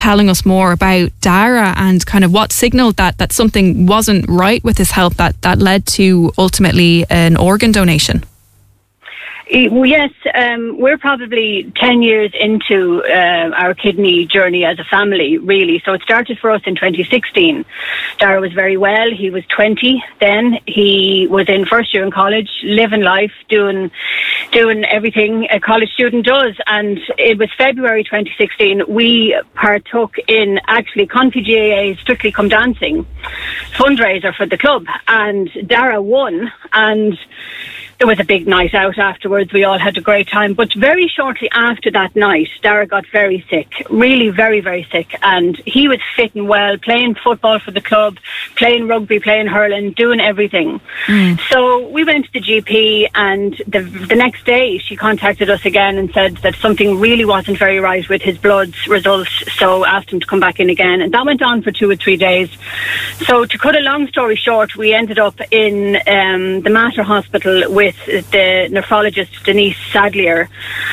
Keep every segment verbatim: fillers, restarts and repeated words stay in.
telling us more about Dara and kind of what signalled that that something wasn't right with his health that, that led to ultimately an organ donation. Well, yes, um, we're probably ten years into uh, our kidney journey as a family, really. So it started for us in twenty sixteen. Dara was very well. He was twenty then. He was in first year in college, living life, doing doing everything a college student does. And it was February twenty sixteen. We partook in actually Confi G A A's Strictly Come Dancing fundraiser for the club. And Dara won. And there was a big night out afterwards. We all had a great time. But very shortly after that night, Dara got very sick, really very, very sick. And he was fit and well, playing football for the club, playing rugby, playing hurling, doing everything. Mm. So we went to the G P, and the, the next day she contacted us again and said that something really wasn't very right with his blood results, so asked him to come back in again. And that went on for two or three days. So to cut a long story short, we ended up in um, the Mater Hospital with the nephrologist Denise Sadlier,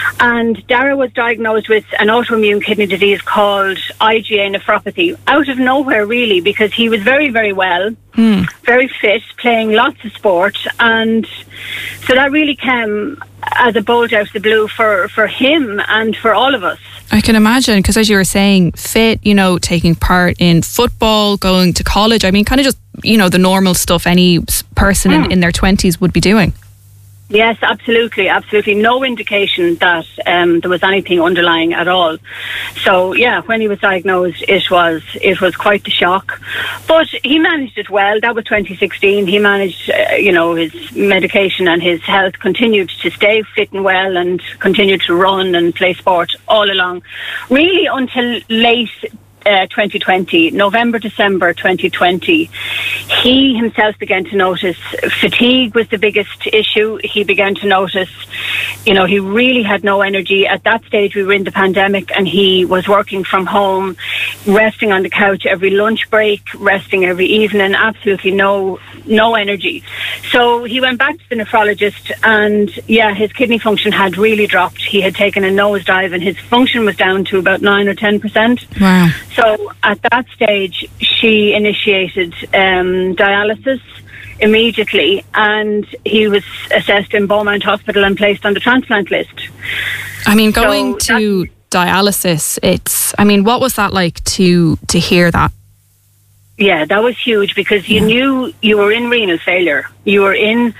and Dara was diagnosed with an autoimmune kidney disease called I G A nephropathy out of nowhere, really, because he was very, very well, mm. very fit, playing lots of sport, and so that really came as a bolt out of the blue for, for him and for all of us. I can imagine, because as you were saying, fit, you know, taking part in football, going to college, I mean, kind of just, you know, the normal stuff any person mm. in, in their twenties would be doing. Yes, absolutely, absolutely. No indication that um, there was anything underlying at all. So, yeah, when he was diagnosed, it was it was quite the shock. But he managed it well. That was twenty sixteen. He managed, uh, you know, his medication and his health continued to stay fit and well, and continued to run and play sport all along. Really until late Uh, twenty twenty, November, December twenty twenty, he himself began to notice fatigue was the biggest issue. He began to notice, you know, he really had no energy. At that stage, we were in the pandemic, and he was working from home, resting on the couch every lunch break, resting every evening, absolutely no no energy. So he went back to the nephrologist, and yeah, his kidney function had really dropped. He had taken a nosedive, and his function was down to about nine or ten percent. Wow. So at that stage, she initiated um, dialysis immediately, and he was assessed in Beaumont Hospital and placed on the transplant list. I mean, going so to dialysis, it's, I mean, what was that like to to hear that? Yeah, that was huge, because you yeah. knew you were in renal failure. You were in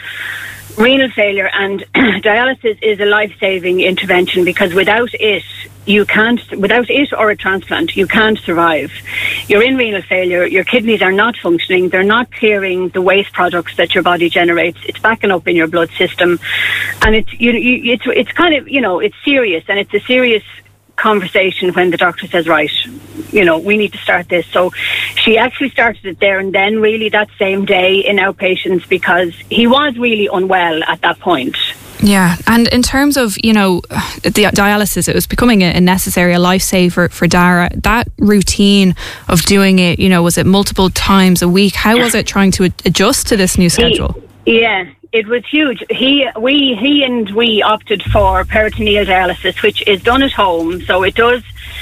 renal failure, and dialysis is a life-saving intervention, because without it, you can't, without it or a transplant, you can't survive. You're in renal failure, your kidneys are not functioning, they're not clearing the waste products that your body generates, it's backing up in your blood system, and it's, you, you, it's, it's kind of, you know, it's serious, and it's a serious conversation when the doctor says, right, you know, we need to start this. So she actually started it there and then, really, that same day in outpatients, because he was really unwell at that point. Yeah, and in terms of, you know, the dialysis, it was becoming a necessary, a lifesaver for Dara. That routine of doing it, you know, was it multiple times a week? How was it trying to adjust to this new schedule? He, yeah, it was huge. He, we, he and we opted for peritoneal dialysis, which is done at home, so it does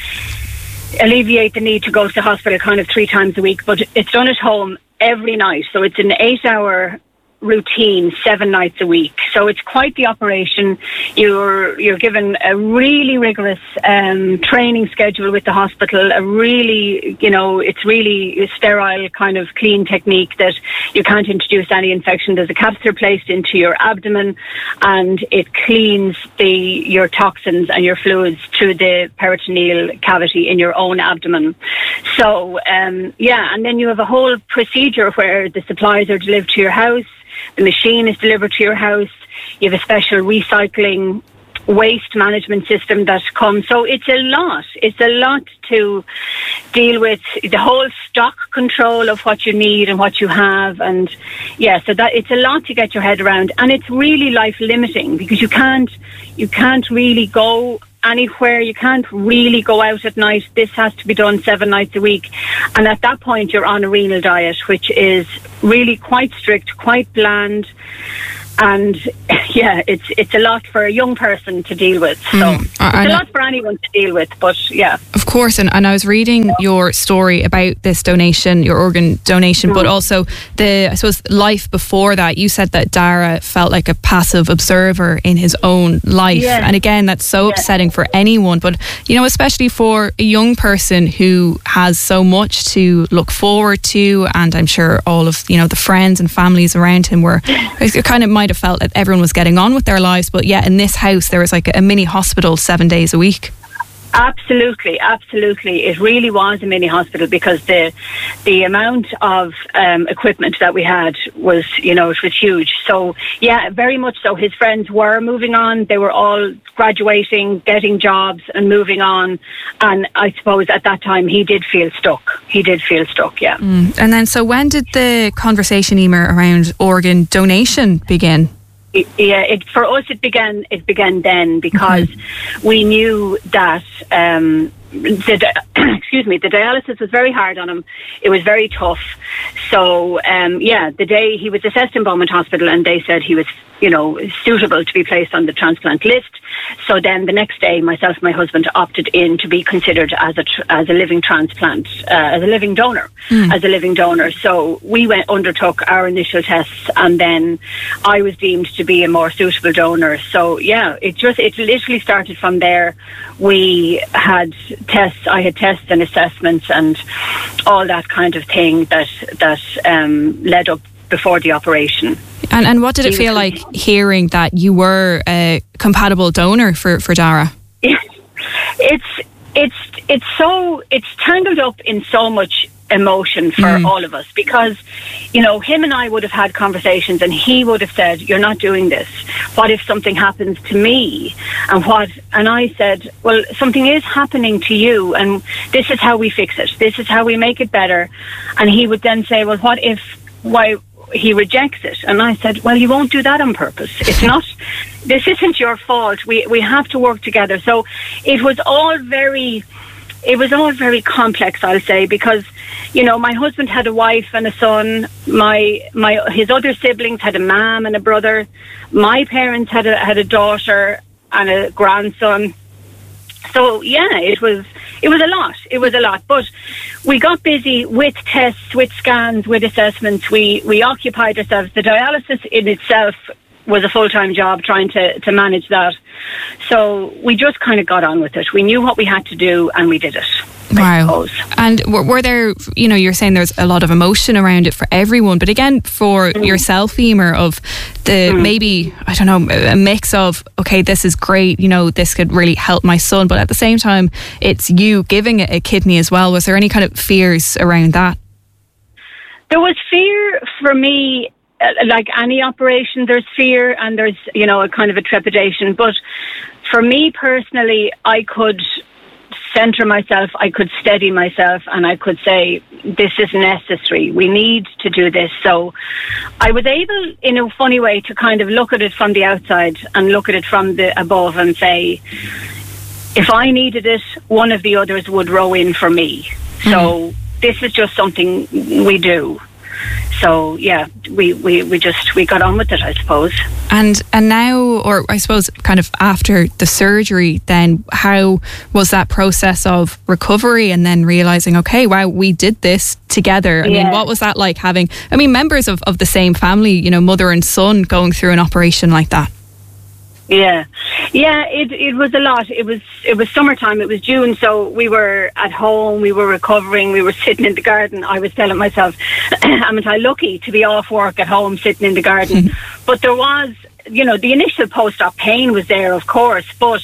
alleviate the need to go to the hospital kind of three times a week, but it's done at home every night. So it's an eight-hour routine seven nights a week, so it's quite the operation. You're you're given a really rigorous um, training schedule with the hospital, a really, you know, it's really a sterile kind of clean technique that you can't introduce any infection. There's a catheter placed into your abdomen, and it cleans the your toxins and your fluids through the peritoneal cavity in your own abdomen. So um, yeah, and then you have a whole procedure where the supplies are delivered to your house. The machine is delivered to your house. You have a special recycling waste management system that comes. So it's a lot. It's a lot to deal with, the whole stock control of what you need and what you have. And yeah, so that it's a lot to get your head around. And it's really life limiting, because you can't, you can't really go anywhere. You can't really go out at night. This has to be done seven nights a week. And at that point, you're on a renal diet, which is really quite strict, quite bland. And yeah, it's it's a lot for a young person to deal with. So mm, it's a lot for anyone to deal with. But yeah, of course. And, and I was reading your story about this donation, your organ donation, mm. but also the I suppose life before that. You said that Dara felt like a passive observer in his own life, yeah. and again, that's so yeah. upsetting for anyone. But you know, especially for a young person who has so much to look forward to, and I'm sure all of you know the friends and families around him were it kind of might have felt that everyone was getting on with their lives, but yeah, in this house there was like a mini hospital seven days a week. Absolutely, absolutely. It really was a mini hospital because the the amount of um, equipment that we had was, you know, it was huge. So, yeah, very much so. His friends were moving on. They were all graduating, getting jobs and moving on. And I suppose at that time he did feel stuck. He did feel stuck, yeah. Mm. And then, so when did the conversation, Emer, around organ donation begin? Yeah, it, for us it began. It began then because mm-hmm. we knew that um, the excuse me, the dialysis was very hard on him. It was very tough. So um, yeah, the day he was assessed in Beaumont Hospital, and they said he was, you know, suitable to be placed on the transplant list. So then the next day, myself and my husband opted in to be considered as a tr- as a living transplant, uh, as a living donor, mm. as a living donor. So we went undertook our initial tests, and then I was deemed to be a more suitable donor. So yeah, it just it literally started from there. We had tests. I had tests and assessments and all that kind of thing that that um, led up before the operation. And and what did it feel like hearing that you were a compatible donor for, for Dara? It's it's it's so it's tangled up in so much emotion for mm. all of us, because, you know, him and I would have had conversations and he would have said, "You're not doing this. What if something happens to me?" And what and I said, "Well, something is happening to you, and this is how we fix it. This is how we make it better." And he would then say, "Well, what if why he rejects it?" And I said, "Well, you won't do that on purpose. It's not, this isn't your fault. We we have to work together." So it was all very, it was all very complex, I'll say, because, you know, my husband had a wife and a son. My my his other siblings had a mum and a brother. My parents had a had a daughter and a grandson. So yeah, it was it was a lot. It was a lot. But we got busy with tests, with scans, with assessments. We we occupied ourselves. The dialysis in itself was a full-time job, trying to, to manage that. So we just kind of got on with it. We knew what we had to do and we did it. Wow. And were, were there, you know, you're saying there's a lot of emotion around it for everyone, but again, for mm. yourself, Emer, of the mm. maybe, I don't know, a mix of, okay, this is great, you know, this could really help my son, but at the same time, it's you giving it a kidney as well. Was there any kind of fears around that? There was fear for me. Like any operation, there's fear and there's, you know, a kind of a trepidation. But for me personally, I could centre myself, I could steady myself, and I could say, this is necessary. We need to do this. So I was able, in a funny way, to kind of look at it from the outside and look at it from the above and say, if I needed it, one of the others would row in for me. Mm-hmm. So this is just something we do. So yeah, we, we, we just we got on with it, I suppose. And and now, or I suppose kind of after the surgery, then how was that process of recovery and then realising, okay, wow, we did this together? I yeah. mean, what was that like having, I mean, members of, of the same family, you know, mother and son going through an operation like that? Yeah, yeah, it it was a lot. It was it was summertime. It was June, so we were at home. We were recovering. We were sitting in the garden. I was telling myself, "Am I lucky to be off work at home, sitting in the garden?" But there was, you know, the initial post-op pain was there, of course, but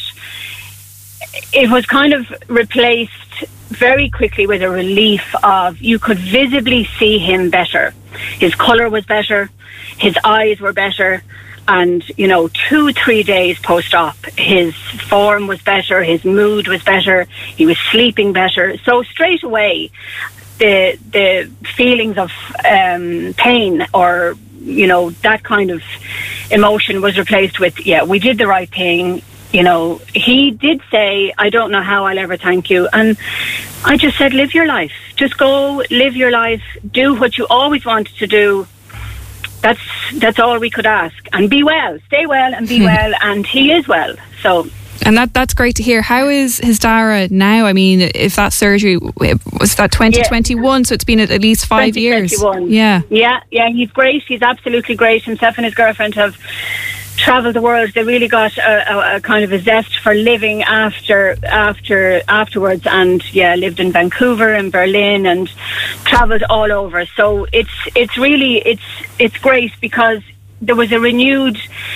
it was kind of replaced very quickly with a relief of, you could visibly see him better. His colour was better. His eyes were better. And, you know, two, three days post-op, his form was better, his mood was better, he was sleeping better. So straight away, the the feelings of um, pain or, you know, that kind of emotion was replaced with, yeah, we did the right thing. You know, he did say, "I don't know how I'll ever thank you." And I just said, live your life. Just go, live your life, do what you always wanted to do. that's that's all we could ask. And be well, stay well, and be well. And he is well. So. And that that's great to hear. How is his Dara now? I mean, if that surgery was that twenty twenty-one, yeah. So it's been at least five years. Yeah, yeah, yeah. He's great. He's absolutely great. Himself and his girlfriend have travelled the world. They really got a, a, a kind of a zest for living after after afterwards, and yeah, lived in Vancouver and Berlin and travelled all over. So it's it's really it's it's great because there was a renewed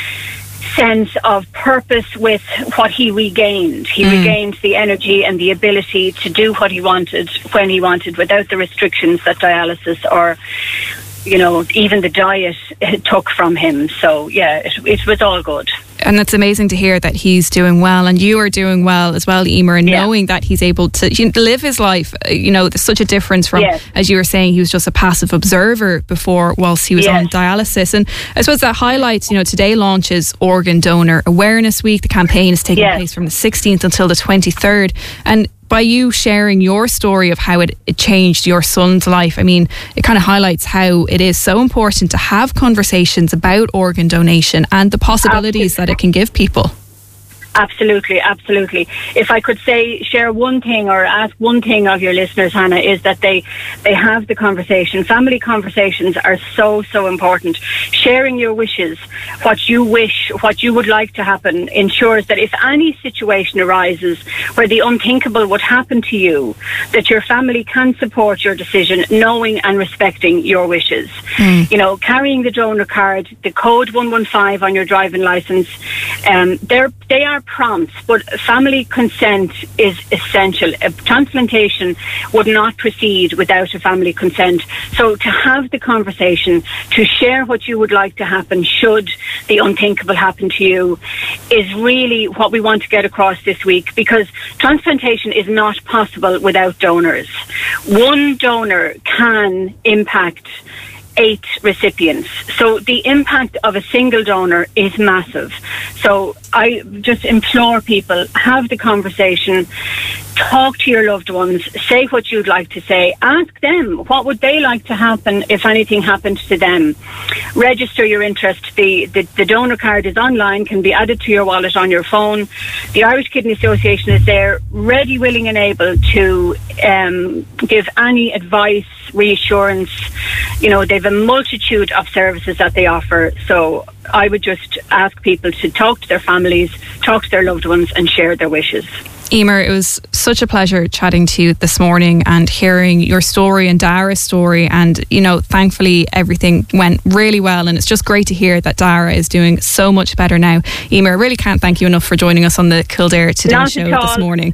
sense of purpose with what he regained. He mm. regained the energy and the ability to do what he wanted when he wanted, without the restrictions that dialysis or, you know, even the diet took from him. So yeah, it, it was all good. And it's amazing to hear that he's doing well, and you are doing well as well, Emer, and yeah. knowing that he's able to you know, live his life. You know, there's such a difference from, yes. as you were saying, he was just a passive observer before whilst he was yes. on dialysis. And I suppose that highlights, you know, today launches Organ Donor Awareness Week. The campaign is taking yes. place from the sixteenth until the twenty-third. And by you sharing your story of how it, it changed your son's life, I mean, it kind of highlights how it is so important to have conversations about organ donation and the possibilities Absolutely. that it can give people. Absolutely, absolutely. If I could say, share one thing or ask one thing of your listeners, Hannah, is that they, they have the conversation. Family conversations are so, so important. Sharing your wishes, what you wish, what you would like to happen, ensures that if any situation arises where the unthinkable would happen to you, that your family can support your decision, knowing and respecting your wishes. Mm. You know, carrying the donor card, the code one one five on your driving licence, um, they're, they are prompts, but family consent is essential. A transplantation would not proceed without a family consent. So to have the conversation, to share what you would like to happen should the unthinkable happen to you, is really what we want to get across this week, because transplantation is not possible without donors. One donor can impact eight recipients. So the impact of a single donor is massive. So I just implore people, have the conversation, talk to your loved ones, say what you'd like to say, ask them what would they like to happen if anything happened to them. Register your interest. The, the, the donor card is online, can be added to your wallet on your phone. The Irish Kidney Association is there, ready, willing and able to um, give any advice, reassurance. You know, they've a multitude of services that they offer. So I would just ask people to talk to their families, talk to their loved ones and share their wishes. Emer, it was such a pleasure chatting to you this morning and hearing your story and Dara's story, and you know, thankfully everything went really well, and it's just great to hear that Dara is doing so much better now. Emer, I really can't thank you enough for joining us on the Kildare Today Not show this morning.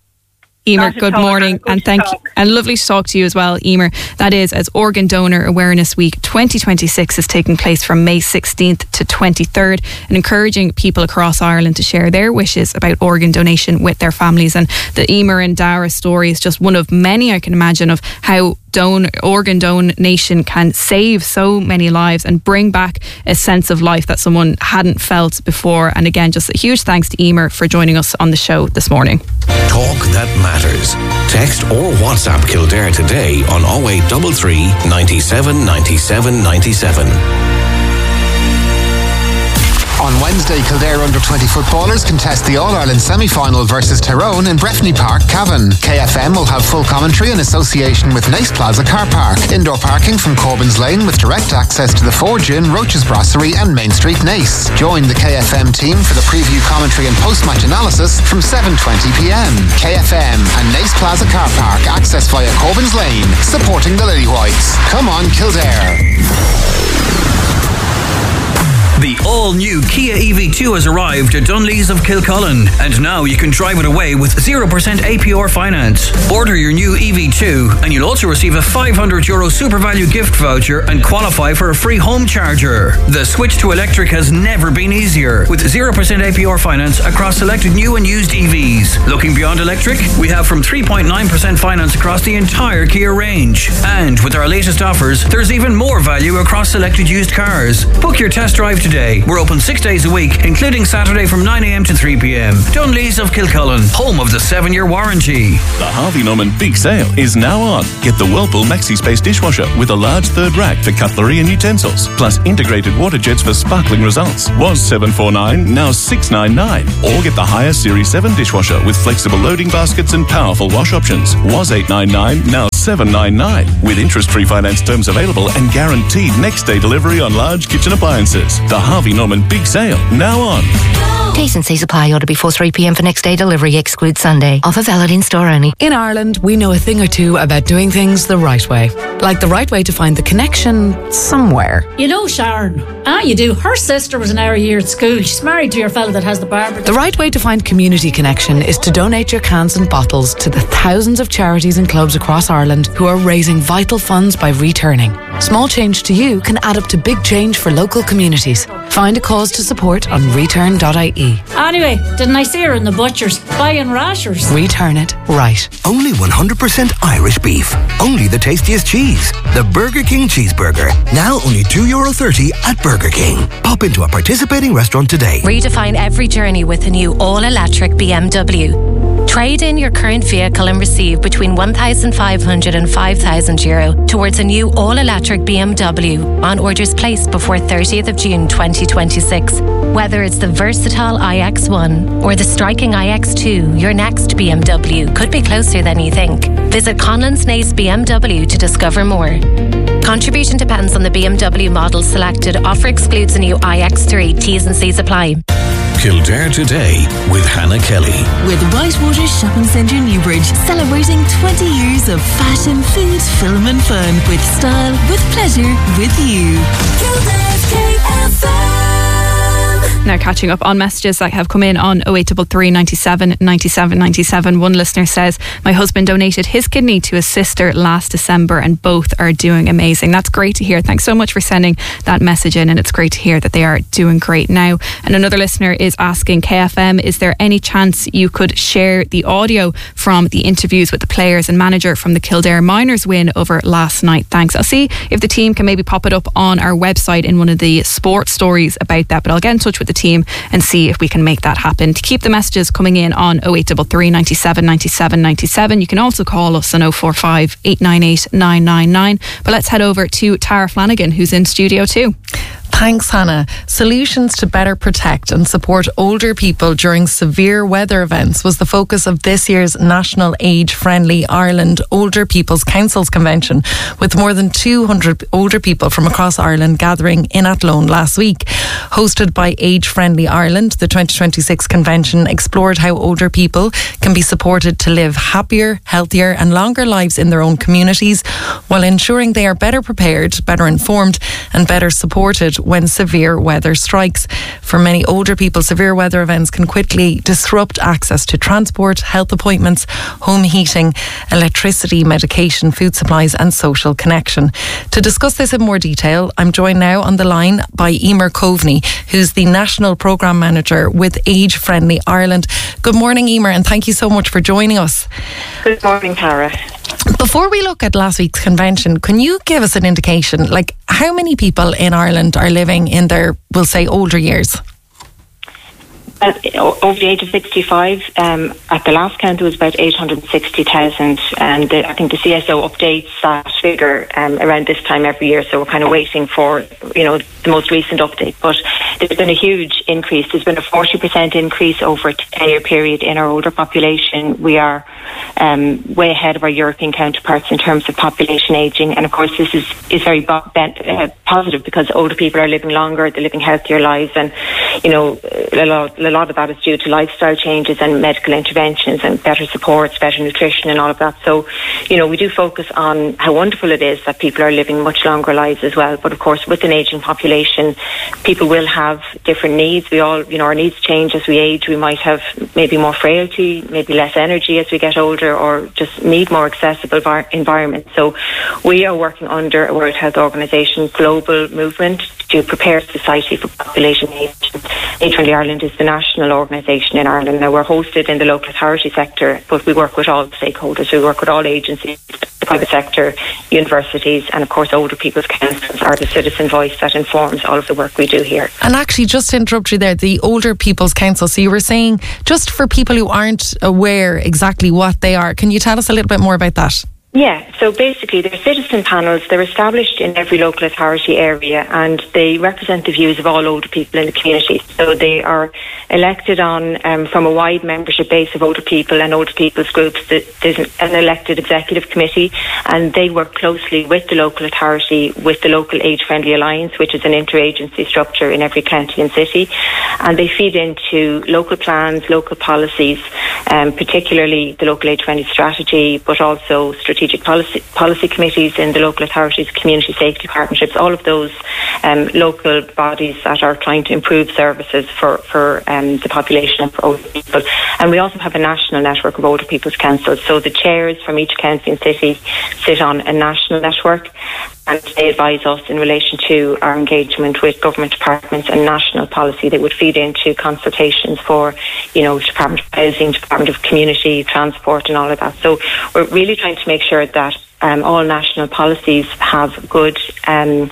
Emer, good morning, good and thank you, and lovely to talk to you as well, Emer. That is, as Organ Donor Awareness Week twenty twenty-six is taking place from May sixteenth to twenty-third, and encouraging people across Ireland to share their wishes about organ donation with their families. And the Emer and Dara story is just one of many, I can imagine, of how Don, organ donation can save so many lives and bring back a sense of life that someone hadn't felt before. And again, just a huge thanks to Emer for joining us on the show this morning. Talk that matters. Text or WhatsApp Kildare today on oh eight three three, ninety-seven, ninety-seven, ninety-seven. On Wednesday, Kildare under twenty footballers contest the All-Ireland semi-final versus Tyrone in Breffni Park, Cavan. K F M will have full commentary in association with Nace Plaza Car Park. Indoor parking from Corbyn's Lane with direct access to the Forge Inn, Roach's Brasserie and Main Street Nace. Join the K F M team for the preview commentary and post-match analysis from seven twenty p m. K F M and Nace Plaza Car Park, access via Corbyn's Lane, supporting the Lily Whites. Come on, Kildare. The all-new Kia E V two has arrived at Dunlees of Kilcullen, and now you can drive it away with zero percent A P R finance. Order your new E V two and you'll also receive a five hundred euro super value gift voucher and qualify for a free home charger. The switch to electric has never been easier, with zero percent A P R finance across selected new and used E Vs. Looking beyond electric, we have from three point nine percent finance across the entire Kia range. And with our latest offers, there's even more value across selected used cars. Book your test drive today today. We're open six days a week, including Saturday from nine a m to three p m. Dunlees of Kilcullen, home of the seven-year warranty. The Harvey Norman Big Sale is now on. Get the Whirlpool Maxi Space dishwasher with a large third rack for cutlery and utensils, plus integrated water jets for sparkling results. Was seven forty-nine, now six ninety-nine. Or get the higher Series seven dishwasher with flexible loading baskets and powerful wash options. Was eight ninety-nine, now seven ninety-nine. With interest-free finance terms available and guaranteed next-day delivery on large kitchen appliances. The Harvey Norman Big Sale, now on. T's and C's apply. Order before three p m for next day delivery. Exclude Sunday. Offer valid in store only. In Ireland, we know a thing or two about doing things the right way. Like the right way to find the connection somewhere. You know Sharon. Ah, you do. Her sister was an hour a year at school. She's married to your fella that has the barber. The right way to find community connection is to donate your cans and bottles to the thousands of charities and clubs across Ireland who are raising vital funds by returning. Small change to you can add up to big change for local communities. Find a cause to support on return dot I E. Anyway, didn't I see her in the butcher's buying rashers? Return it right. Only one hundred percent Irish beef. Only the tastiest cheese. The Burger King Cheeseburger. Now only two euro thirty at Burger King. Pop into a participating restaurant today. Redefine every journey with a new all-electric B M W. Trade in your current vehicle and receive between one thousand five hundred and five thousand euro towards a new all-electric B M W on orders placed before thirtieth of June twenty twenty-six. Whether it's the versatile i X one or the striking i X two, your next B M W could be closer than you think. Visit Conlon's Nace B M W to discover more. Contribution depends on the B M W model selected. Offer excludes a new i X three. T's and C's apply. Kildare Today with Hannah Kelly. With Whitewater Shopping Centre Newbridge, celebrating twenty years of fashion, food, film and fun. With style, with pleasure, with you. Kildare's K F M. Now catching up on messages that have come in on oh eight three three, ninety-seven, ninety-seven, ninety-seven. One listener says, my husband donated his kidney to his sister last December and both are doing amazing. That's great to hear. Thanks so much for sending that message in, and it's great to hear that they are doing great now. And another listener is asking, K F M, is there any chance you could share the audio from the interviews with the players and manager from the Kildare Miners win over last night? Thanks. I'll see if the team can maybe pop it up on our website in one of the sports stories about that, but I'll get in touch with the team and see if we can make that happen. To keep the messages coming in on oh eight three three, ninety-seven, ninety-seven, ninety-seven. You can also call us on oh four five, eight nine eight, nine nine nine. But let's head over to Tara Flanagan, who's in studio too. Thanks, Hannah. Solutions to better protect and support older people during severe weather events was the focus of this year's National Age Friendly Ireland Older People's Councils Convention, with more than two hundred older people from across Ireland gathering in Athlone last week. Hosted by Age Friendly Ireland, the twenty twenty-six convention explored how older people can be supported to live happier, healthier and longer lives in their own communities, while ensuring they are better prepared, better informed and better supported when severe weather strikes. For many older people, severe weather events can quickly disrupt access to transport, health appointments, home heating, electricity, medication, food supplies and social connection. To discuss this in more detail, I'm joined now on the line by Emer Coveney, who's the National Programme Manager with Age Friendly Ireland. Good morning, Emer, and thank you so much for joining us. Good morning, Tara. Before we look at last week's convention, can you give us an indication, like how many people in Ireland are living in their, we'll say, older years? Uh, over the age of sixty-five, um, at the last count there was about eight hundred sixty thousand, and the, I think the C S O updates that figure um, around this time every year, so we're kind of waiting for, you know, the most recent update. But there's been a huge increase. There's been a forty percent increase over a ten-year period in our older population. We are um, way ahead of our European counterparts in terms of population ageing, and of course this is, is very bo- uh, positive, because older people are living longer, they're living healthier lives, and you know, a lot, a lot of that is due to lifestyle changes and medical interventions and better supports, better nutrition and all of that. So, you know, we do focus on how wonderful it is that people are living much longer lives as well. But of course, with an ageing population, people will have different needs. We all, you know, our needs change as we age. We might have maybe more frailty, maybe less energy as we get older, or just need more accessible var- environments. So we are working under a World Health Organization global movement to prepare society for population age. Age Friendly Ireland is the national organisation in Ireland. Now, we're hosted in the local authority sector, but we work with all stakeholders. We work with all agencies, the private sector, universities, and of course older people's councils are the citizen voice that informs all of the work we do here. And actually, just to interrupt you there, the Older People's Council, so you were saying, just for people who aren't aware exactly what they are, can you tell us a little bit more about that? Yeah, so basically they're citizen panels. They're established in every local authority area and they represent the views of all older people in the community. So they are elected on um, from a wide membership base of older people and older people's groups. There's an elected executive committee and they work closely with the local authority, with the local Age Friendly Alliance, which is an interagency structure in every county and city. And they feed into local plans, local policies, um, particularly the local age friendly strategy, but also strategic Policy, policy committees in the local authorities, community safety partnerships, all of those um, local bodies that are trying to improve services for, for um, the population and for older people. And we also have a national network of older people's councils. So the chairs from each county and city sit on a national network and they advise us in relation to our engagement with government departments and national policy that would feed into consultations for, you know, Department of Housing, Department of Community, Transport and all of that. So we're really trying to make sure that um, all national policies have good, um,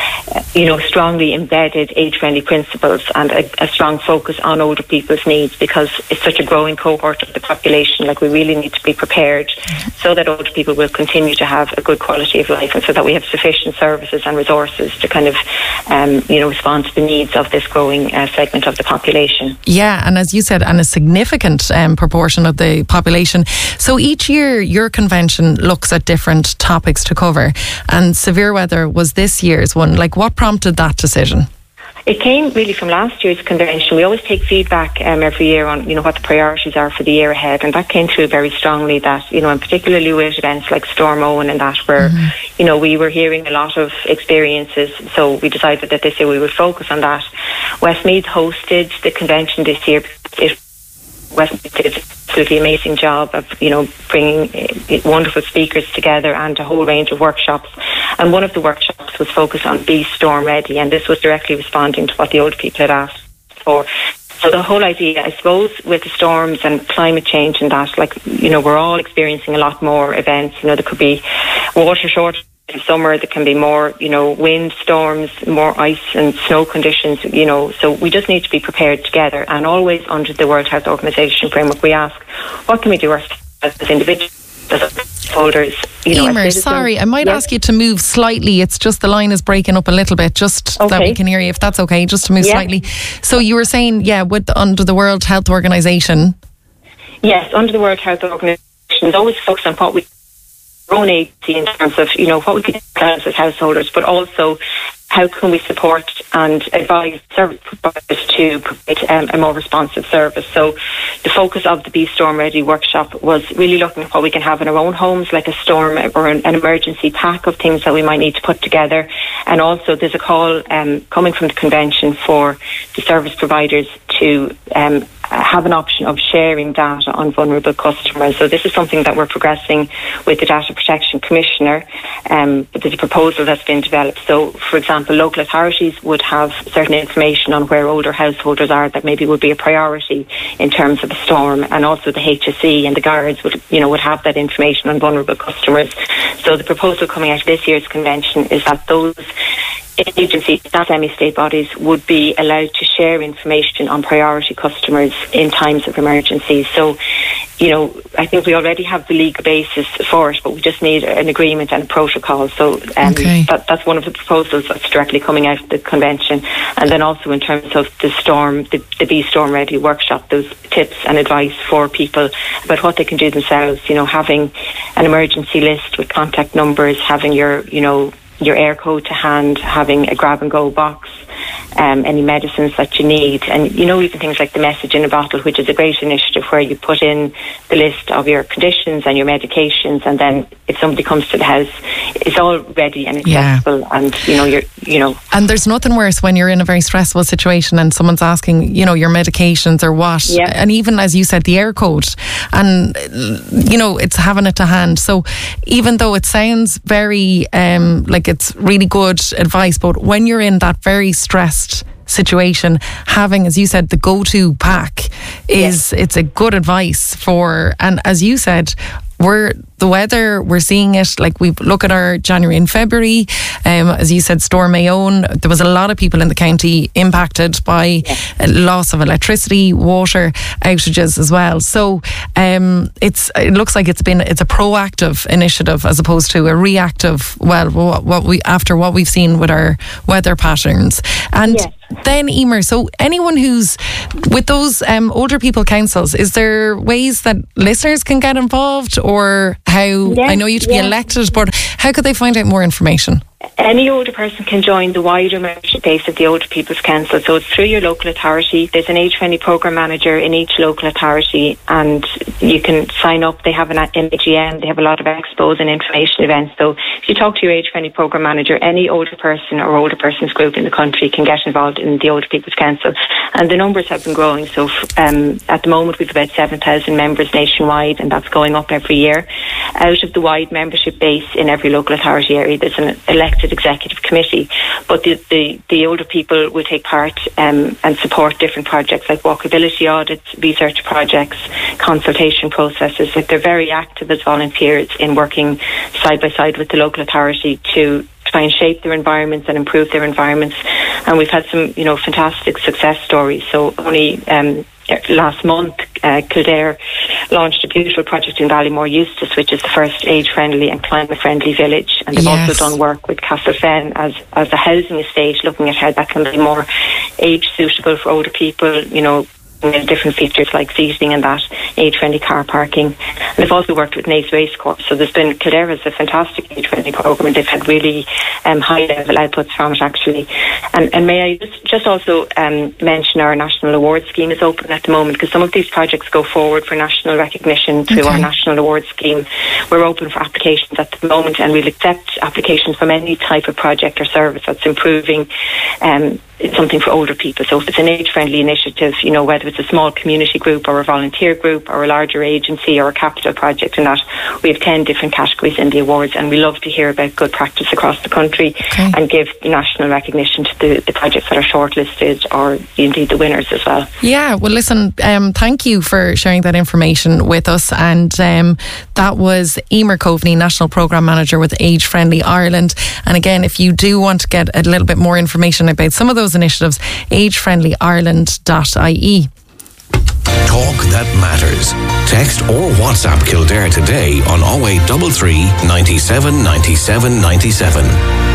you know, strongly embedded age-friendly principles and a, a strong focus on older people's needs, because it's such a growing cohort of the population. Like, we really need to be prepared so that older people will continue to have a good quality of life and so that we have sufficient services and resources to kind of, um, you know, respond to the needs of this growing uh, segment of the population. Yeah, and as you said, and a significant um, proportion of the population. So each year your convention looks at different topics to cover, and severe weather was this year's one. Like, what prompted that decision? It came really from last year's convention. We always take feedback um, every year on, you know, what the priorities are for the year ahead, and that came through very strongly that, you know, and particularly with events like Storm Owen and that, where, mm-hmm. you know, we were hearing a lot of experiences, so we decided that this year we would focus on that. Westmeath hosted the convention this year. It Westmeath did an absolutely amazing job of, you know, bringing uh, wonderful speakers together and a whole range of workshops. And one of the workshops was focused on Be Storm Ready, and this was directly responding to what the older people had asked for. So the whole idea, I suppose, with the storms and climate change and that, like, you know, we're all experiencing a lot more events. You know, there could be water shortage in summer, there can be more, you know, wind storms, more ice and snow conditions, you know, so we just need to be prepared together. And always under the World Health Organization framework, we ask, what can we do as, as individuals, as holders, you know, Emer, sorry, I might yes. ask you to move slightly. It's just the line is breaking up a little bit, just okay. that we can hear you, if that's okay, just to move yeah. slightly. So you were saying, yeah, with the, under the World Health Organization. Yes, under the World Health Organization, it's always focused on what we own agency in terms of, you know, what we can do as householders, but also how can we support and advise service providers to provide um, a more responsive service. So the focus of the Be Storm Ready workshop was really looking at what we can have in our own homes, like a storm or an, an emergency pack of things that we might need to put together. And also there's a call um, coming from the convention for the service providers to um, have an option of sharing data on vulnerable customers. So this is something that we're progressing with the Data Protection Commissioner. Um, there's a proposal that's been developed. So, for example, local authorities would have certain information on where older householders are that maybe would be a priority in terms of a storm, and also the H S E and the guards would, you know, would have that information on vulnerable customers. So the proposal coming out of this year's convention is that those agencies, that semi-state bodies, would be allowed to share information on priority customers in times of emergency. So, you know, I think we already have the legal basis for it, but we just need an agreement and a protocol. So um, okay. that, that's one of the proposals that's directly coming out of the convention. And then also in terms of the storm, the, the Be Storm Ready workshop, those tips and advice for people about what they can do themselves, you know, having an emergency list with contact numbers, having your, you know, your air code to hand, having a grab and go box, um, any medicines that you need, and, you know, even things like the message in a bottle, which is a great initiative where you put in the list of your conditions and your medications, and then if somebody comes to the house, it's all ready and accessible. Yeah. And, you know, you're, you know. And there's nothing worse when you're in a very stressful situation and someone's asking, you know, your medications or what, yeah. and even, as you said, the air code, and, you know, it's having it to hand. So even though it sounds very, um, like it's really good advice, but when you're in that very stressed situation, having, as you said, the go-to pack is, yeah. it's a good advice for, and as you said, we're the weather, we're seeing it. Like we look at our January and February, um, as you said, Storm Mayon, there was a lot of people in the county impacted by yeah. loss of electricity, water outages as well. So um, it's it looks like it's been it's a proactive initiative as opposed to a reactive. Well, what, what we after what we've seen with our weather patterns. And yes. then, Emer, so anyone who's with those um, older people councils, is there ways that listeners can get involved, or how? Yes, I know you have to yes. be elected, but how could they find out more information? Any older person can join the wider membership base of the Older People's Council. So it's through your local authority. There's an age-friendly programme manager in each local authority, and you can sign up. They have an A G M. They have a lot of expos and information events. So if you talk to your age-friendly programme manager, any older person or older persons group in the country can get involved in the Older People's Council. And the numbers have been growing. So um, at the moment we've about seven thousand members nationwide, and that's going up every year. Out of the wide membership base in every local authority area, there's an elected executive committee, but the, the, the older people will take part um, and support different projects like walkability audits, research projects, consultation processes. Like they're very active as volunteers in working side by side with the local authority to try and shape their environments and improve their environments. And we've had some, you know, fantastic success stories. So only um, last month, uh, Kildare launched a beautiful project in Ballymore Eustace, which is the first age-friendly and climate-friendly village. And they've yes. also done work with Castlefen as, as a housing estate, looking at how that can be more age-suitable for older people, you know, different features like seating and that, age-friendly car parking. And they've also worked with Naas Racecourse. So there's been, Kildare has a fantastic age-friendly programme, and they've had really um, high-level outputs from it, actually. And, and may I just, just also um, mention our National Award Scheme is open at the moment, because some of these projects go forward for national recognition through okay. our National Award Scheme. We're open for applications at the moment, and we'll accept applications from any type of project or service that's improving um, it's something for older people. So if it's an age-friendly initiative, you know, whether it's a small community group or a volunteer group or a larger agency or a capital project, and that we have ten different categories in the awards, and we love to hear about good practice across the country okay. and give national recognition to the, the projects that are shortlisted or indeed the winners as well. Yeah, well listen, um, thank you for sharing that information with us, and um, that was Emer Coveney, National Programme Manager with Age Friendly Ireland. And again, if you do want to get a little bit more information about some of those initiatives, age friendly ireland dot I E. Talk that matters. Text or WhatsApp Kildare today on oh eight three three, ninety-seven, ninety-seven, ninety-seven.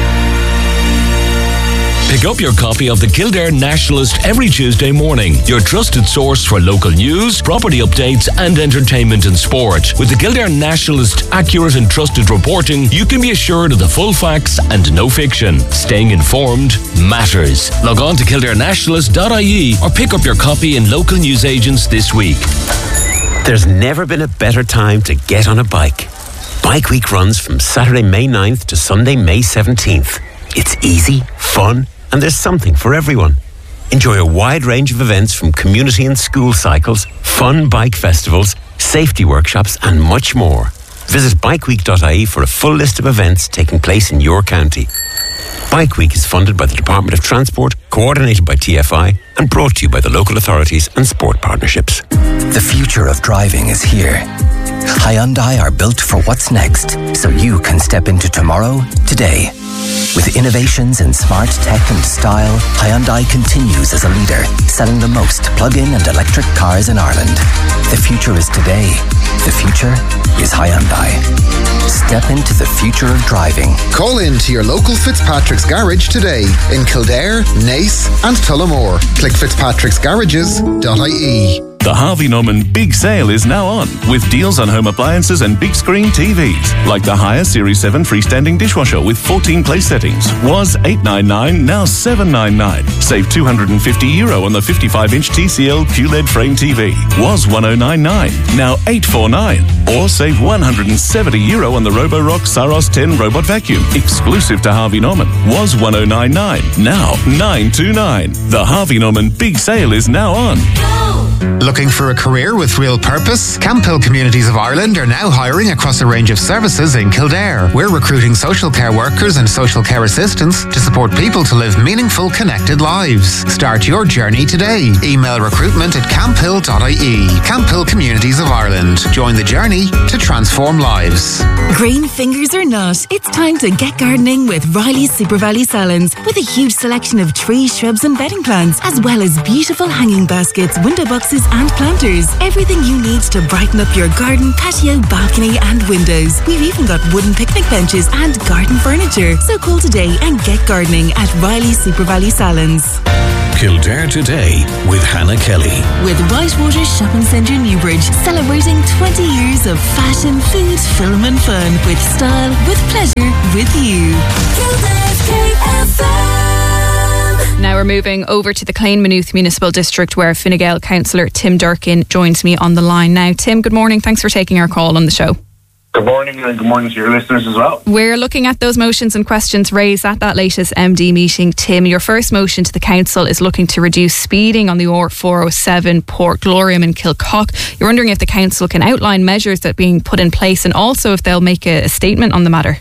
Pick up your copy of the Kildare Nationalist every Tuesday morning, your trusted source for local news, property updates and entertainment and sport. With the Kildare Nationalist accurate and trusted reporting, you can be assured of the full facts and no fiction. Staying informed matters. Log on to kildare nationalist dot I E or pick up your copy in local newsagents this week. There's never been a better time to get on a bike. Bike Week runs from Saturday, May ninth to Sunday, May seventeenth. It's easy, fun, and there's something for everyone. Enjoy a wide range of events from community and school cycles, fun bike festivals, safety workshops and much more. Visit bike week dot I E for a full list of events taking place in your county. Bike Week is funded by the Department of Transport, coordinated by T F I and brought to you by the local authorities and sport partnerships. The future of driving is here. Hyundai are built for what's next, so you can step into tomorrow, today. With innovations in smart tech and style, Hyundai continues as a leader, selling the most plug-in and electric cars in Ireland. The future is today. The future is Hyundai. Step into the future of driving. Call in to your local Fitzpatrick's Garage today in Kildare, Naas and Tullamore. Click fitzpatricks garages dot I E. The Harvey Norman Big Sale is now on, with deals on home appliances and big screen T Vs, like the Haier Series seven freestanding dishwasher with fourteen place settings. Was eight ninety-nine, now seven ninety-nine. Save two hundred fifty euro on the fifty-five inch T C L Q L E D frame T V. Was one thousand ninety-nine, now eight forty-nine. Or save one hundred seventy euro on the Roborock Saros ten robot vacuum, exclusive to Harvey Norman. Was one thousand ninety-nine, now nine twenty-nine. The Harvey Norman Big Sale is now on. Go! Looking for a career with real purpose? Camphill Communities of Ireland are now hiring across a range of services in Kildare. We're recruiting social care workers and social care assistants to support people to live meaningful, connected lives. Start your journey today. Email recruitment at camphill dot I E. Camphill Communities of Ireland. Join the journey to transform lives. Green fingers or not, it's time to get gardening with Riley's Super Valley Salons, with a huge selection of trees, shrubs and bedding plants, as well as beautiful hanging baskets, window boxes and planters. Everything you need to brighten up your garden, patio, balcony and windows. We've even got wooden picnic benches and garden furniture. So call today and get gardening at Riley's Super Valley Salons. Kildare Today with Hannah Kelly. With Whitewater Shopping Centre Newbridge, celebrating twenty years of fashion, food, film and fun, with style, with pleasure, with you. Kildare K F M. Now we're moving over to the Clane Maynooth Municipal District, where Fine Gael Councillor Tim Durkin joins me on the line now. Tim, good morning. Thanks for taking our call on the show. Good morning, and good morning to your listeners as well. We're looking at those motions and questions raised at that latest M D meeting. Tim, your first motion to the council is looking to reduce speeding on the R four oh seven Port Glorium in Kilcock. You're wondering if the council can outline measures that are being put in place, and also if they'll make a, a statement on the matter.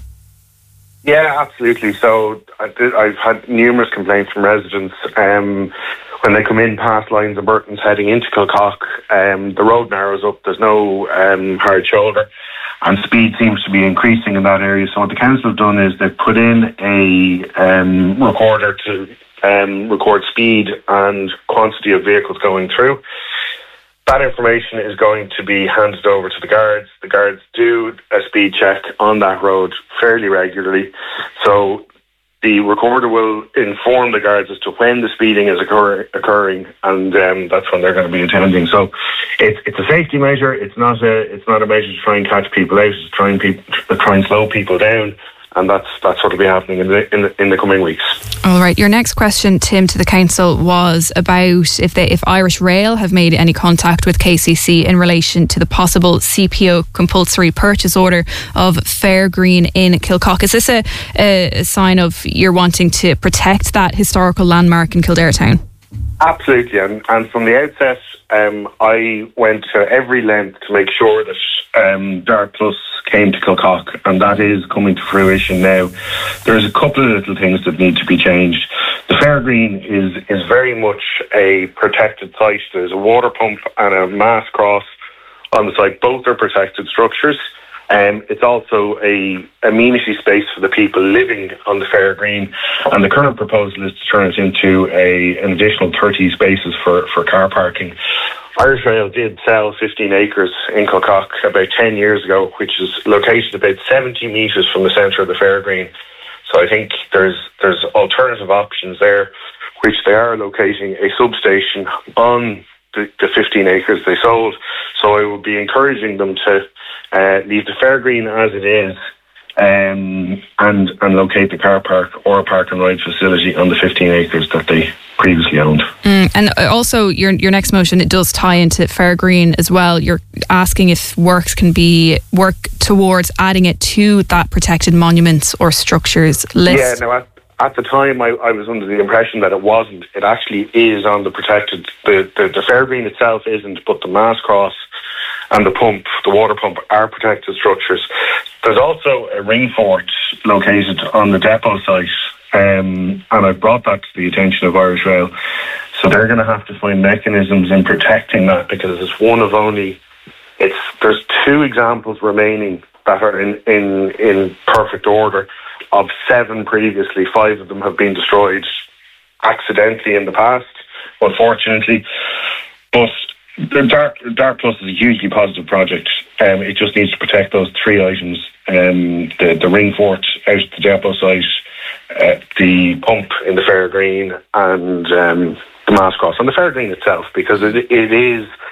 Yeah, absolutely. So I did, I've had numerous complaints from residents um, when they come in past Lyons and Burton's heading into Kilcock. Um, the road narrows up. There's no um, hard shoulder, and speed seems to be increasing in that area. So what the council have done is they've put in a um, recorder to um, record speed and quantity of vehicles going through. That information is going to be handed over to the guards. The guards do a speed check on that road fairly regularly. So the recorder will inform the guards as to when the speeding is occur- occurring, and um, that's when they're going to be attending. So it's it's a safety measure. It's not a it's not a measure to try and catch people out. It's to try and people to try and slow people down, and that's that's what will be happening in the in the, in the coming weeks. All right. Your next question, Tim, to the council was about if they if Irish Rail have made any contact with K C C in relation to the possible C P O compulsory purchase order of Fairgreen in Kilcock. Is this a, a sign of you're wanting to protect that historical landmark in Kildare town? Absolutely, and, and from the outset, um, I went to every length to make sure that um, Dart Plus came to Kilcock, and that is coming to fruition now. There's a couple of little things that need to be changed. The Fairgreen is is very much a protected site. There's a water pump and a mass cross on the site. Both are protected structures. Um, it's also a amenity space for the people living on the Fairgreen, and the current proposal is to turn it into a, an additional thirty spaces for, for car parking. Irish Rail did sell fifteen acres in Kilcock about ten years ago, which is located about seventy metres from the centre of the Fairgreen. So I think there's there's alternative options there, which they are locating a substation on the, the fifteen acres they sold. So I would be encouraging them to uh, leave the Fairgreen as it is, um, and and locate the car park or a park and ride facility on the fifteen acres that they previously owned. Mm, and also your your next motion, it does tie into Fairgreen as well. You're asking if works can be work towards adding it to that protected monuments or structures list. Yeah, no, at, at the time I, I was under the impression that it wasn't. It actually is on the protected. The, the, the Fairgreen itself isn't, but the mass cross and the pump, the water pump, are protected structures. There's also a ring fort located on the depot site, um, and I've brought that to the attention of Irish Rail. So they're going to have to find mechanisms in protecting that, because it's one of only, it's there's two examples remaining that are in, in, in perfect order. Of seven previously, five of them have been destroyed accidentally in the past, unfortunately. But the Dart, Dart Plus is a hugely positive project. Um, it just needs to protect those three items: um, the, the ring fort out at the depot site, uh, the pump in the Fairgreen, and um, the mass cross on the Fairgreen itself, because it, it is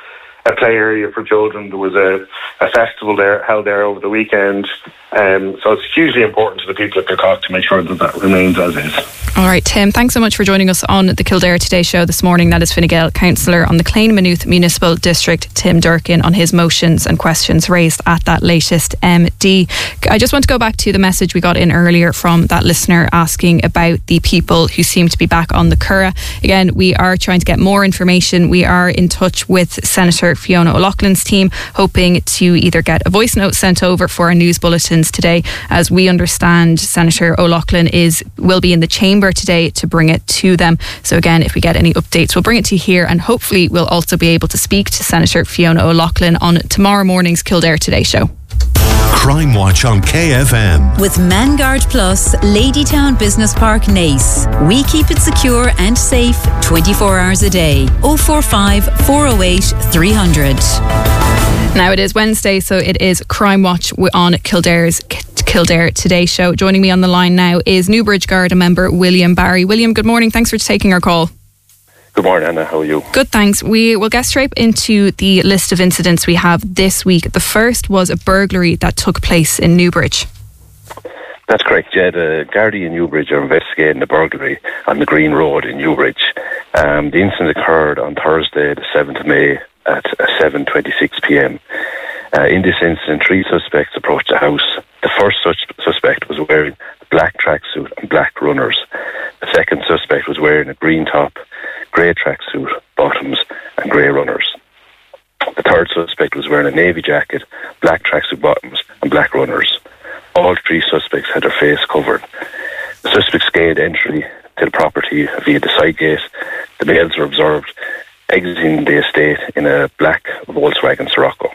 a play area for children. There was a, a festival there held there over the weekend. Um, so it's hugely important to the people of Kilcock to make sure that that remains as is. All right, Tim, thanks so much for joining us on the Kildare Today show this morning. That is Fine Gael Councillor on the Clane Maynooth Municipal District, Tim Durkin, on his motions and questions raised at that latest M D. I just want to go back to the message we got in earlier from that listener asking about the people who seem to be back on the Curragh. Again, we are trying to get more information. We are in touch with Senator Fiona O'Loughlin's team, hoping to either get a voice note sent over for our news bulletins today. As we understand, Senator O'Loughlin is will be in the chamber today to bring it to them. So again, if we get any updates, we'll bring it to you here, and hopefully we'll also be able to speak to Senator Fiona O'Loughlin on tomorrow morning's Kildare Today show. Crime Watch on K F M. With Manguard Plus, Ladytown Business Park, Naas. We keep it secure and safe twenty-four hours a day. oh four five, four oh eight, three hundred. Now it is Wednesday, so it is Crime Watch on Kildare's Kildare Today show. Joining me on the line now is Newbridge Garda member William Barry. William, good morning. Thanks for taking our call. Good morning, Anna. How are you? Good, thanks. We will get straight into the list of incidents we have this week. The first was a burglary that took place in Newbridge. That's correct, yeah. The Gardaí in Newbridge are investigating the burglary on the Green Road in Newbridge. Um, the incident occurred on Thursday, the seventh of May at seven twenty-six p m. Uh, in this incident, three suspects approached the house. The first such suspect was wearing a black tracksuit and black runners. The second suspect was wearing a green top, grey tracksuit, bottoms and grey runners. The third suspect was wearing a navy jacket, black tracksuit bottoms and black runners. All three suspects had their face covered. The suspects gained entry to the property via the side gate. The males were observed exiting the estate in a black Volkswagen Scirocco.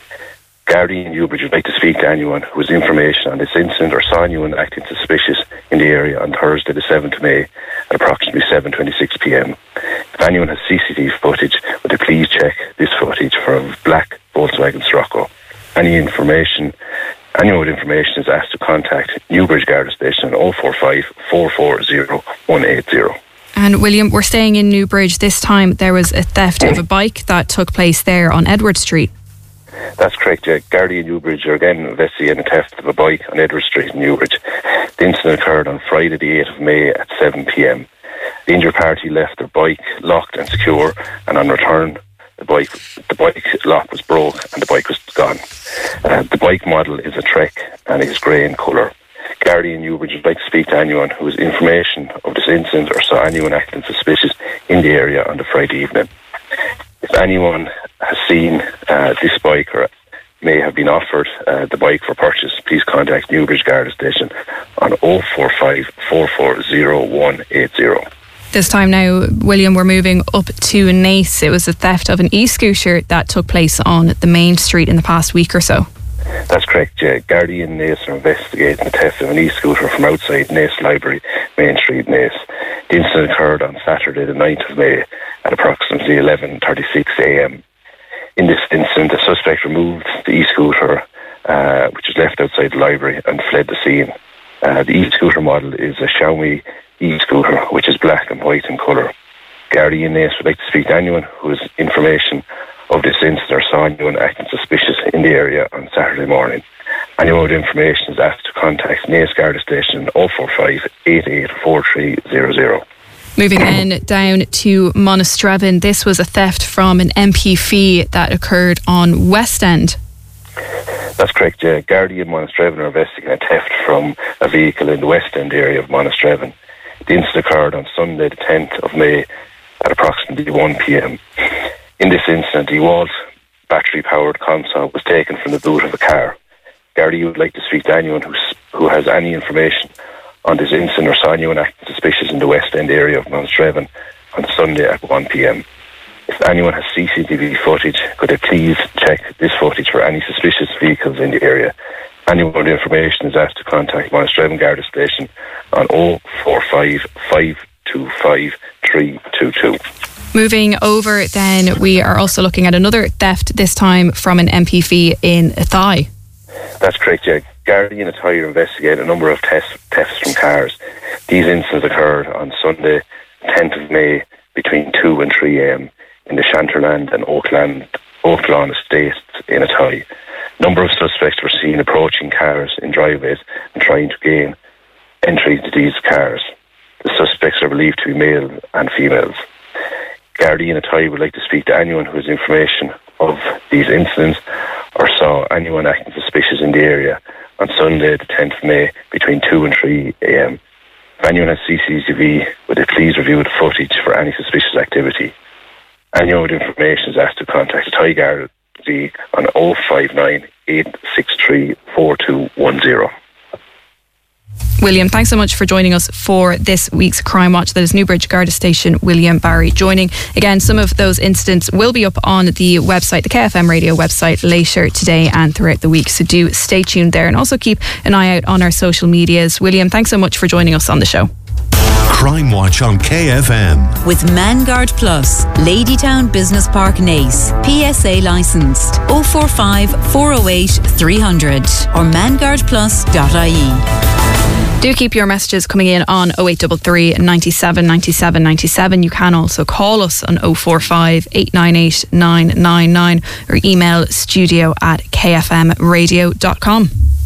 Gardaí in Newbridge would like to speak to anyone who has information on this incident or saw anyone acting suspicious in the area on Thursday the seventh of May at approximately seven twenty-six p m. If anyone has C C T V footage, would they please check this footage for a black Volkswagen Scirocco. Any information, anyone with information is asked to contact Newbridge Garda Station on oh four five, four four zero, one eight zero. And William, we're staying in Newbridge. This time there was a theft of a bike that took place there on Edward Street. That's correct, yeah. Gardaí in Newbridge are again investigating a theft of a bike on Edward Street in Newbridge. The incident occurred on Friday the eighth of May at seven p m. The injured party left their bike locked and secure, and on return the bike the bike lock was broke and the bike was gone. Uh, the bike model is a Trek and is grey in colour. Gardaí in Newbridge would like to speak to anyone who has information of this incident or saw anyone acting suspicious in the area on the Friday evening. If anyone has seen uh, this bike or may have been offered uh, the bike for purchase, please contact Newbridge Garda Station on oh four five, four four zero, one eight zero. This time now, William, we're moving up to Naas. It was a theft of an e-scooter that took place on the main street in the past week or so. That's correct, yeah. Gardaí in Naas are investigating the theft of an e-scooter from outside Naas Library, Main Street, Naas. The incident occurred on Saturday the ninth of May at approximately eleven thirty-six a m. In this incident, the suspect removed the e-scooter, uh, which was left outside the library, and fled the scene. Uh, the e-scooter model is a Xiaomi e-scooter, which is black and white in colour. Gardaí in Naas would like to speak to anyone who has information of this incident or saw anyone acting suspicious in the area on Saturday morning. Anyone with information is asked to contact Naas Garda Station oh four five, eight eight four three zero zero. Moving then down to Monastrevin, this was a theft from an M P fee that occurred on West End. That's correct, yeah. Gardaí in Monastrevin are investigating a theft from a vehicle in the West End area of Monastrevin. The incident occurred on Sunday the tenth of May at approximately one p m. In this incident, the DeWalt battery-powered console was taken from the boot of a car. Gardaí would like to speak to anyone who's, who has any information on this incident or saw anyone acting suspicious in the West End area of Monastrevin on Sunday at one p m. If anyone has C C T V footage, could they please check this footage for any suspicious vehicles in the area. Anyone with information is asked to contact Monastrevin Garda Station on oh four five, five two five, three two two. Moving over then, we are also looking at another theft, this time from an M P fee in Athy. That's correct, yeah. Gardaí in Athy investigate a number of thefts, thefts from cars. These incidents occurred on Sunday, tenth of May, between two and three a m in the Shanterland and Oakland Oaklawn Estates in Athy. Number of suspects were seen approaching cars in driveways and trying to gain entry into these cars. The suspects are believed to be male and females. Gardaí in Athy would like to speak to anyone who has information of these incidents or saw anyone acting suspicious in the area on Sunday the tenth of May between two and three a.m. If anyone has C C T V, would they please review the footage for any suspicious activity? Anyone with information is asked to contact Athy Gardaí on oh five nine, eight six three, four two one zero. William, thanks so much for joining us for this week's Crime Watch. That is Newbridge Garda Station, William Barry joining. Again, some of those incidents will be up on the website, the K F M radio website, later today and throughout the week. So do stay tuned there and also keep an eye out on our social medias. William, thanks so much for joining us on the show. Crime Watch on K F M. With Manguard Plus, Ladytown Business Park, Naas. P S A licensed. oh four five, four oh eight, three hundred or manguard plus dot I E. Do keep your messages coming in on oh eight three three, nine seven, nine seven, nine seven. You can also call us on oh four five, eight nine eight, nine nine nine or email studio at k f m radio dot com.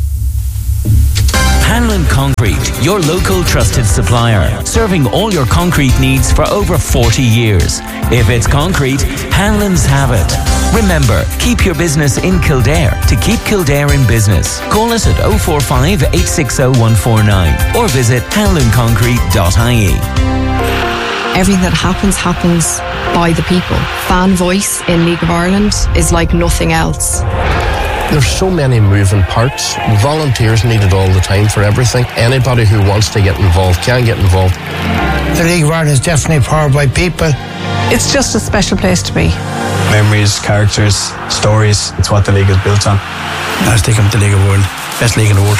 Hanlon Concrete, your local trusted supplier, serving all your concrete needs for over forty years. If it's concrete, Hanlon's have it. Remember, keep your business in Kildare to keep Kildare in business. Call us at oh four five, eight six oh, one four nine or visit hanlon concrete dot I E. Everything that happens, happens by the people. Fan voice in League of Ireland is like nothing else. There's so many moving parts. Volunteers needed all the time for everything. Anybody who wants to get involved can get involved. The League of Ireland is definitely powered by people. It's just a special place to be. Memories, characters, stories. It's what the league is built on. I think I'm the League of the World. Best league in the world.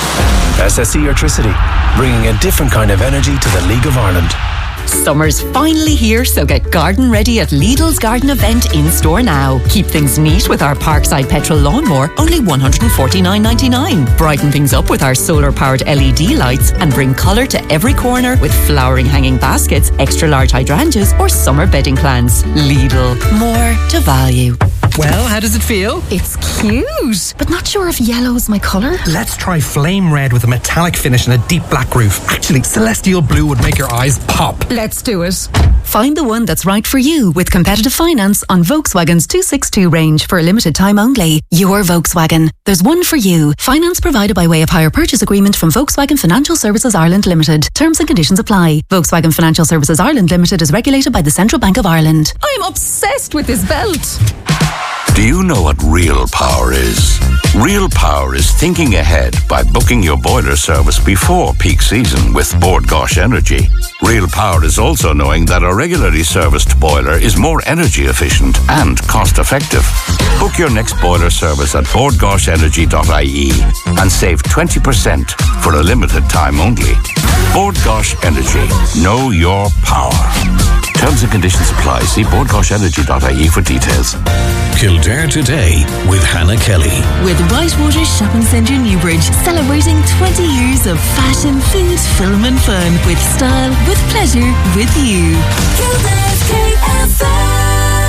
S S E Electricity, bringing a different kind of energy to the League of Ireland. Summer's finally here, so get garden ready at Lidl's garden event in store now. Keep things neat with our Parkside petrol lawnmower, only one hundred forty-nine ninety-nine. Brighten things up with our solar-powered L E D lights and bring colour to every corner with flowering hanging baskets, extra large hydrangeas or summer bedding plants. Lidl, more to value. Well, how does it feel? It's cute, but not sure if yellow's my colour. Let's try flame red with a metallic finish and a deep black roof. Actually, celestial blue would make your eyes pop. Let's do it. Find the one that's right for you with competitive finance on Volkswagen's two sixty-two range for a limited time only. Your Volkswagen. There's one for you. Finance provided by way of hire purchase agreement from Volkswagen Financial Services Ireland Limited. Terms and conditions apply. Volkswagen Financial Services Ireland Limited is regulated by the Central Bank of Ireland. I'm obsessed with this belt. Do you know what real power is? Real power is thinking ahead by booking your boiler service before peak season with Bord Gáis Energy. Real power is also knowing that a regularly serviced boiler is more energy efficient and cost effective. Book your next boiler service at bord gáis energy dot I E and save twenty percent for a limited time only. Bord Gáis Energy. Know your power. Terms and conditions apply. See bord gáis energy dot I E for details. Kildare Today with Hannah Kelly. With Whitewater Shopping Centre Newbridge, celebrating twenty years of fashion, food, film and fun. With style, with pleasure, with you. Kildare's K F M.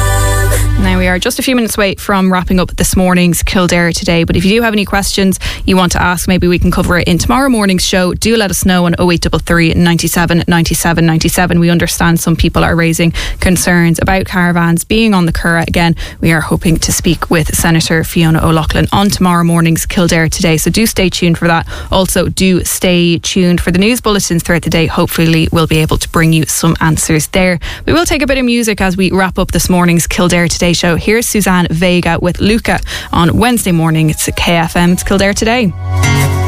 Now we are just a few minutes away from wrapping up this morning's Kildare Today, but if you do have any questions you want to ask, maybe we can cover it in tomorrow morning's show. Do let us know on oh eight three three, nine seven, nine seven, nine seven. We understand some people are raising concerns about caravans being on the Curragh again. We are hoping to speak with Senator Fiona O'Loughlin on tomorrow morning's Kildare Today, so do stay tuned for that. Also do stay tuned for the news bulletins throughout the day. Hopefully we'll be able to bring you some answers there. We will take a bit of music as we wrap up this morning's Kildare Today show. Here's Suzanne Vega with Luca on Wednesday morning. It's at K F M's Kildare Today.